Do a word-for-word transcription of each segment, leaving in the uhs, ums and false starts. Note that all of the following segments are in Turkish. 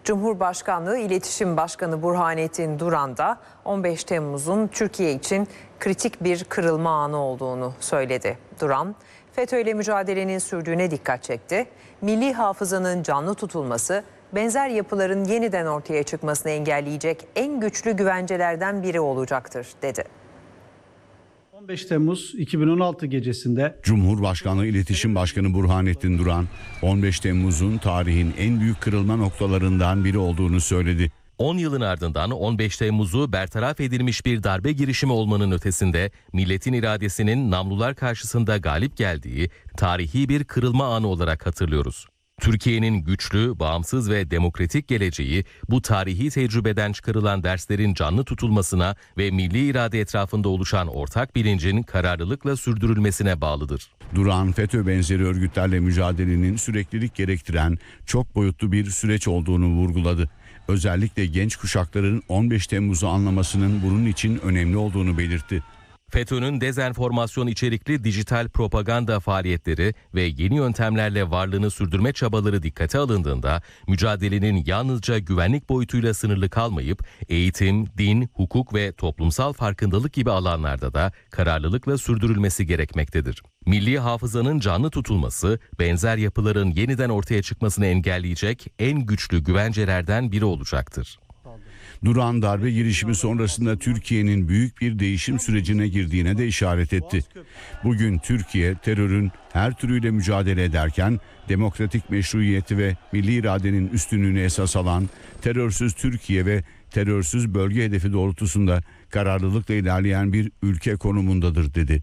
Cumhurbaşkanlığı İletişim Başkanı Burhanettin Duran da on beş Temmuz'un Türkiye için kritik bir kırılma anı olduğunu söyledi. Duran, FETÖ ile mücadelenin sürdüğüne dikkat çekti. Milli hafızanın canlı tutulması, benzer yapıların yeniden ortaya çıkmasını engelleyecek en güçlü güvencelerden biri olacaktır, dedi. on beş Temmuz iki bin on altı gecesinde Cumhurbaşkanlığı İletişim Başkanı Burhanettin Duran, on beş Temmuz'un tarihin en büyük kırılma noktalarından biri olduğunu söyledi. on yılın ardından on beş Temmuz'u bertaraf edilmiş bir darbe girişimi olmanın ötesinde milletin iradesinin namlular karşısında galip geldiği tarihi bir kırılma anı olarak hatırlıyoruz. Türkiye'nin güçlü, bağımsız ve demokratik geleceği bu tarihi tecrübeden çıkarılan derslerin canlı tutulmasına ve milli irade etrafında oluşan ortak bilincin kararlılıkla sürdürülmesine bağlıdır. Duran, FETÖ benzeri örgütlerle mücadelenin süreklilik gerektiren çok boyutlu bir süreç olduğunu vurguladı. Özellikle genç kuşakların on beş Temmuz'u anlamasının bunun için önemli olduğunu belirtti. FETÖ'nün dezenformasyon içerikli dijital propaganda faaliyetleri ve yeni yöntemlerle varlığını sürdürme çabaları dikkate alındığında mücadelenin yalnızca güvenlik boyutuyla sınırlı kalmayıp eğitim, din, hukuk ve toplumsal farkındalık gibi alanlarda da kararlılıkla sürdürülmesi gerekmektedir. Milli hafızanın canlı tutulması, benzer yapıların yeniden ortaya çıkmasını engelleyecek en güçlü güvencelerden biri olacaktır. Duran, darbe girişimi sonrasında Türkiye'nin büyük bir değişim sürecine girdiğine de işaret etti. Bugün Türkiye terörün her türüyle mücadele ederken demokratik meşruiyeti ve milli iradenin üstünlüğünü esas alan terörsüz Türkiye ve terörsüz bölge hedefi doğrultusunda kararlılıkla ilerleyen bir ülke konumundadır, dedi.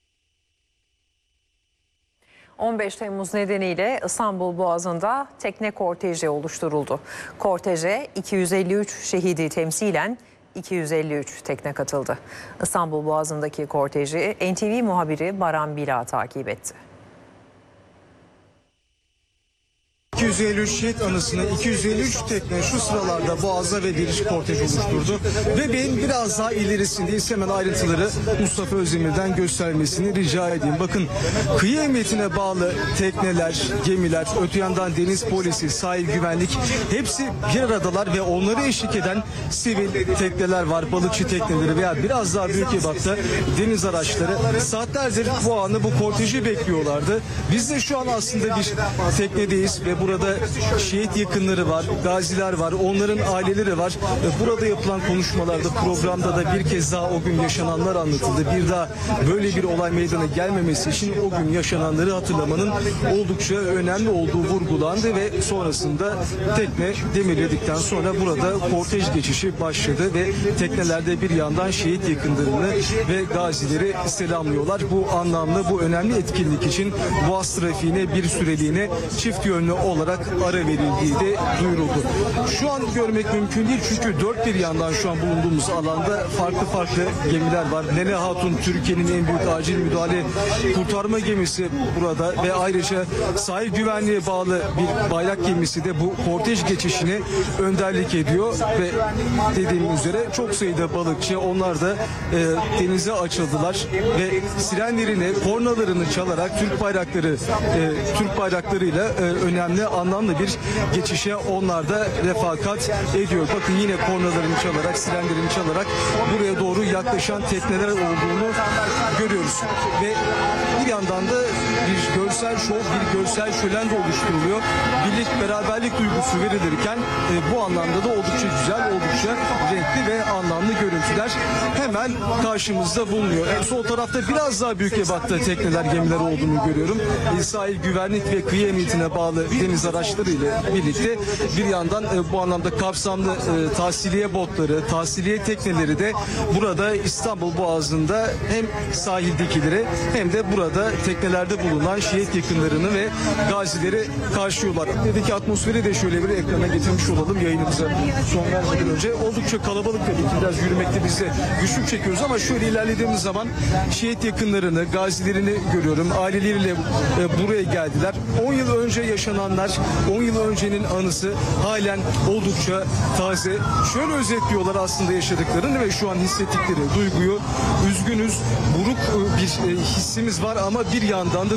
on beş Temmuz nedeniyle İstanbul Boğazı'nda tekne korteji oluşturuldu. Korteje iki yüz elli üç şehidi temsilen iki yüz elli üç tekne katıldı. İstanbul Boğazı'ndaki korteji N T V muhabiri Baran Bila takip etti. iki yüz elli üç şehit anısını iki yüz elli üç tekne şu sıralarda Boğaz'a ve bir kortej oluşturdu. Ve ben biraz daha ilerisindeyiz. Hemen ayrıntıları Mustafa Özdemir'den göstermesini rica edeyim. Bakın, kıyı emniyetine bağlı tekneler, gemiler, öte yandan deniz polisi, sahil güvenlik hepsi bir aradalar ve onları eşlik eden sivil tekneler var. Balıkçı tekneleri veya biraz daha büyük ebatta deniz araçları saatlerdir bu anı, bu korteji bekliyorlardı. Biz de şu an aslında bir teknedeyiz ve bu Burada şehit yakınları var, gaziler var, onların aileleri var. Burada yapılan konuşmalarda, programda da bir kez daha o gün yaşananlar anlatıldı. Bir daha böyle bir olay meydana gelmemesi için o gün yaşananları hatırlamanın oldukça önemli olduğu vurgulandı ve sonrasında tekne demirledikten sonra burada kortej geçişi başladı ve teknelerde bir yandan şehit yakınlarını ve gazileri selamlıyorlar. Bu anlamlı, bu önemli etkinlik için Boğaz trafiğine bir süreliğine çift yönlü olarak ara verildiği de duyuruldu. Şu an görmek mümkün değil çünkü dört bir yandan şu an bulunduğumuz alanda farklı farklı gemiler var. Nene Hatun, Türkiye'nin en büyük acil müdahale kurtarma gemisi burada ve ayrıca sahil güvenliğe bağlı bir bayrak gemisi de bu kortej geçişine önderlik ediyor ve dediğim üzere çok sayıda balıkçı, onlar da e, denize açıldılar ve sirenlerini, kornalarını çalarak Türk bayrakları e, Türk bayraklarıyla e, önemli, anlamlı bir geçişe onlar da refakat ediyor. Bakın, yine kornalarını çalarak, sirenlerini çalarak buraya doğru yaklaşan tekneler olduğunu görüyoruz. Ve bir yandan da bir görsel şov, bir görsel şölen de oluşturuluyor. Birlik, beraberlik duygusu verilirken e, bu anlamda da oldukça güzel, oldukça renkli ve anlamlı görüntüler hemen karşımızda bulunuyor. E, sol tarafta biraz daha büyük ebatta tekneler, gemiler olduğunu görüyorum. E, sahil güvenlik ve kıyı emniyetine bağlı deniz araçları ile birlikte bir yandan e, bu anlamda kapsamlı e, tahsiliye botları, tahsiliye tekneleri de burada İstanbul Boğazı'nda hem sahildekileri hem de burada teknelerde bulunan şehit yakınlarını ve gazileri karşılıyorlar. Buradaki atmosferi de şöyle bir ekrana getirmiş olalım yayınımıza son vermeden önce. Oldukça kalabalık tabii ki, biraz yürümekte biz de güçlük çekiyoruz ama şöyle ilerlediğimiz zaman şehit yakınlarını, gazilerini görüyorum. Aileleriyle e, buraya geldiler. on yıl önce yaşananlar, on yıl öncenin anısı halen oldukça taze. Şöyle özetliyorlar aslında yaşadıklarını ve şu an hissettikleri duyguyu. Üzgünüz, buruk bir hissimiz var ama bir yandan da